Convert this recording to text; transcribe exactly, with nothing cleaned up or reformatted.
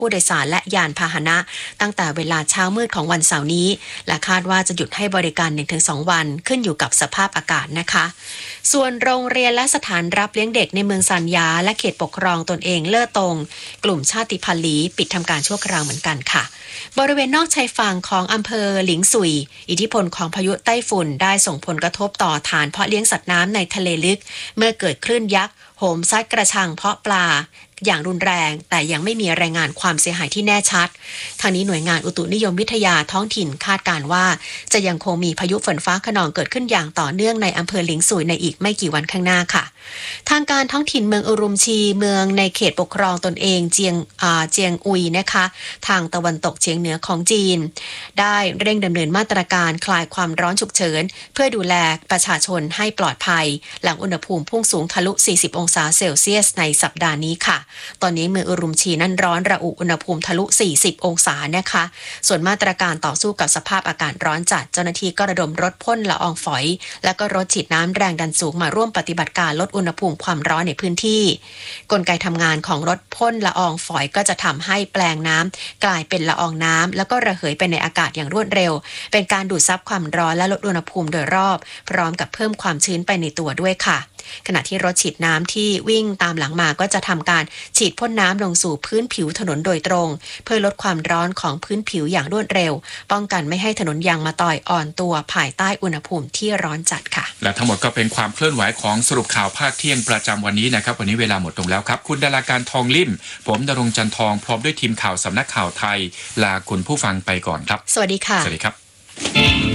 ผู้โดยสารและยานพาหนะตั้งแต่เวลาเช้ามืดของวันเสาร์นี้และคาดว่าจะหยุดให้บริการ หนึ่งถึงสอง วันขึ้นอยู่กับสภาพอากาศนะคะส่วนโรงเรียนและสถานรับเลี้ยงเด็กในเมืองซานยาและเขตปกครองตนเองเล่อตงกลุ่มชาติพันธุ์หลีปิดทำการชั่วคราวเหมือนกันค่ะบริเวณนอกชายฝั่งของอำเภอหลิงซุยอิทธิพลของพายุไต้ฝุ่นได้ส่งผลกระทบต่อฐานเพาะเลี้ยงสัตว์น้ำในทะเลลึกเมื่อเกิดคลื่นยักษ์โหมซัดกระชังเพาะปลาอย่างรุนแรงแต่ยังไม่มีรายงานความเสียหายที่แน่ชัดทางนี้หน่วยงานอุตุนิยมวิทยาท้องถิ่นคาดการณ์ว่าจะยังคงมีพายุฝนฟ้าคะนองเกิดขึ้นอย่างต่อเนื่องในอำเภอหลิงซุยในอีกไม่กี่วันข้างหน้าค่ะทางการท้องถิ่นเมืองอุรุมชีเมืองในเขตปกครองตนเองเจียงอ่าเจียงอุยนะคะทางตะวันตกเฉียงเหนือของจีนได้เร่งดำเนินมาตรการคลายความร้อนฉุกเฉินเพื่อดูแลประชาชนให้ปลอดภัยหลังอุณหภูมิพุ่งสูงทะลุสี่สิบองศาเซลเซียสในสัปดาห์นี้ค่ะตอนนี้เมืองอุรุมชีนั้นร้อนระอุอุณหภูมิทะลุสี่สิบองศานะคะส่วนมาตรการต่อสู้กับสภาพอากาศร้อนจัดเจ้าหน้าที่ก็ระดมรถพ่นละอองฝอยและก็รถฉีดน้ำแรงดันสูงมาร่วมปฏิบัติการลดอุณหภูมิความร้อนในพื้นที่กลไกทำงานของรถพ่นละอองฝอยก็จะทำให้แปลงน้ำกลายเป็นละอองน้ำแล้วก็ระเหยไปในอากาศอย่างรวดเร็วเป็นการดูดซับความร้อนและลดอุณหภูมิโดยรอบพร้อมกับเพิ่มความชื้นไปในตัวด้วยค่ะขณะที่รถฉีดน้ำที่วิ่งตามหลังมาก็จะทำการฉีดพ่นน้ำลงสู่พื้นผิวถนนโดยตรงเพื่อลดความร้อนของพื้นผิวอย่างรวดเร็วป้องกันไม่ให้ถนนยางมะตอยอ่อนตัวภายใต้อุณหภูมิที่ร้อนจัดค่ะและทั้งหมดก็เป็นความเคลื่อนไหวของสรุปข่าวภาคเที่ยงประจำวันนี้นะครับวันนี้เวลาหมดลงแล้วครับคุณดาราการทองลิ่มผมณรงค์จันทองพร้อมด้วยทีมข่าวสำนักข่าวไทยลาคุณผู้ฟังไปก่อนครับสวัสดีค่ะสวัสดีครับ